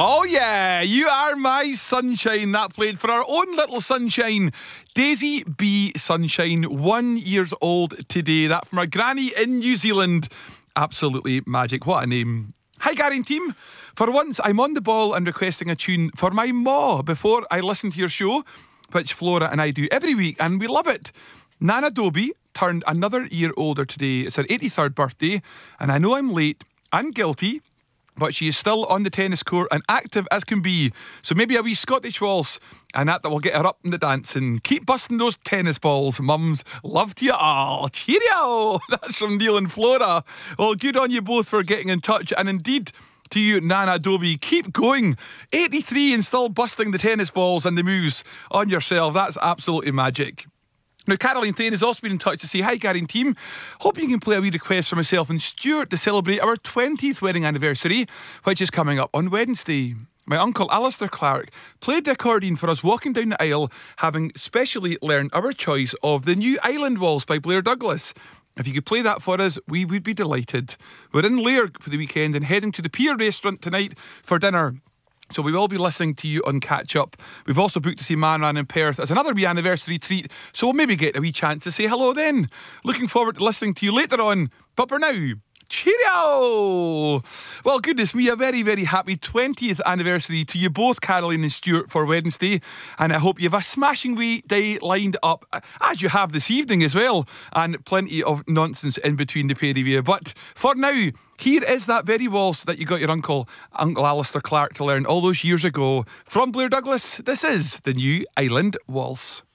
Oh yeah, You Are My Sunshine. That played for our own little sunshine, Daisy B. Sunshine, 1 year old today. That from our granny in New Zealand. Absolutely magic. What a name. Hi Gary and team. For once I'm on the ball and requesting a tune for my ma before I listen to your show, which Flora and I do every week, and we love it. Nana Dobie turned another year older today. It's her 83rd birthday, and I know I'm late and guilty, but she is still on the tennis court and active as can be. So maybe a wee Scottish waltz, and that will get her up in the dancing. Keep busting those tennis balls, mums. Love to you all. Cheerio. That's from Neil and Flora. Well, good on you both for getting in touch, and indeed to you, Nana Dobie. Keep going. 83 and still busting the tennis balls and the moves on yourself. That's absolutely magic. Now, Caroline Thane has also been in touch to say, hi Gary and team, hope you can play a wee request for myself and Stuart to celebrate our 20th wedding anniversary, which is coming up on Wednesday. My uncle Alistair Clark played the accordion for us walking down the aisle, having specially learned our choice of the New Island Waltz by Blair Douglas. If you could play that for us, we would be delighted. We're in Lairg for the weekend and heading to the Pier restaurant tonight for dinner. So we will be listening to you on Catch Up. We've also booked to see Man Ran in Perth as another wee anniversary treat, so we'll maybe get a wee chance to say hello then. Looking forward to listening to you later on. But for now, cheerio! Well, goodness me, a very, very happy 20th anniversary to you both, Caroline and Stuart, for Wednesday. And I hope you have a smashing wee day lined up, as you have this evening as well. And plenty of nonsense in between the pair of you. But for now, here is that very waltz that you got your Uncle Alistair Clark to learn all those years ago. From Blair Douglas, this is the New Island Waltz.